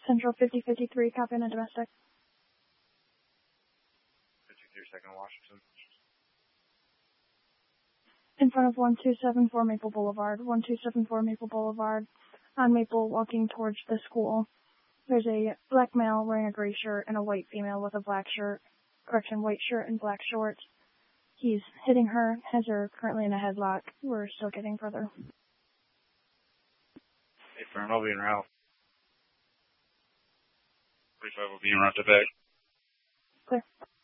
Central 5053, copy on a domestic. 52nd Washington. In front of 1274 Maple Boulevard. 1274 Maple Boulevard. On Maple, walking towards the school. There's a black male wearing a gray shirt and a white female with a white shirt and black shorts. He's hitting her, has her currently in a headlock. We're still getting further. Hey, firm, I'll be en route. 45 will be en route to back. Clear.